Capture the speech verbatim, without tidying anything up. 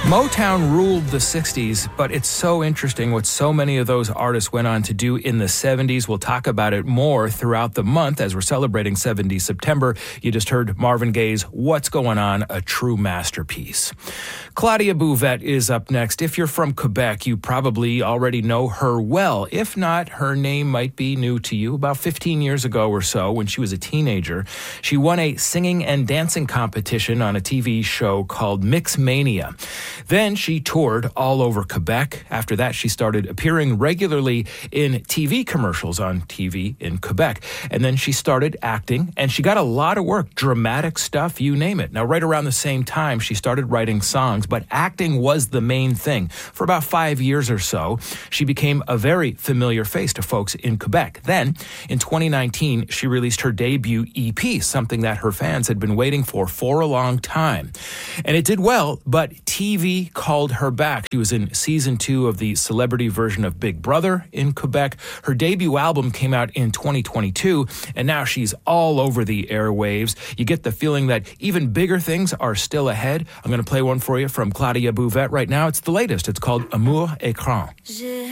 Motown ruled the sixties, but it's so interesting what so many of those artists went on to do in the seventies. We'll talk about it more throughout the month as we're celebrating seventies September. You just heard Marvin Gaye's What's Going On, a true masterpiece. Claudia Bouvette is up next. If you're from Quebec, you probably already know her well. If not, her name might be new to you. About fifteen years ago or so, when she was a teenager, she won a singing and dancing competition on a T V show called Mixmania. Then she toured all over Quebec. After that, she started appearing regularly in T V commercials on T V in Quebec. And then she started acting, and she got a lot of work, dramatic stuff, you name it. Now, right around the same time, she started writing songs, but acting was the main thing. For about five years or so, she became a very familiar face to folks in Quebec. Then, in twenty nineteen, she released her debut E P, something that her fans had been waiting for for a long time. And it did well, but T V called her back. She was in season two of the celebrity version of Big Brother in Quebec. Her debut album came out in twenty twenty-two, and now she's all over the airwaves. You get the feeling that even bigger things are still ahead. I'm going to play one for you from Claudia Bouvette right now. It's the latest. It's called Amour Écran.